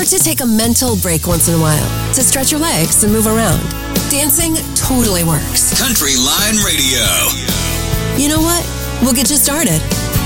to take a mental break once in a while, to stretch your legs and move around. Dancing totally works. Country Line Radio. You know what? We'll get you started.